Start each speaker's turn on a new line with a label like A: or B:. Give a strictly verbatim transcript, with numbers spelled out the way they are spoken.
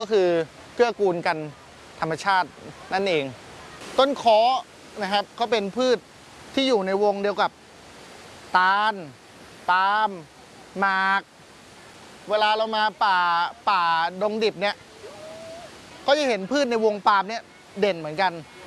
A: ก็คือเกื้อกูลกันธรรมชาตินั่นเองต้นค้อนะครับเขาเป็นพืชที่อยู่ในวงเดียวกับตาลปาล์มหมากเวลาเรามาป่าป่าดงดิบเนี่ยก็จะเห็นพืชในวงปาล์มเนี่ยเด่นเหมือนกัน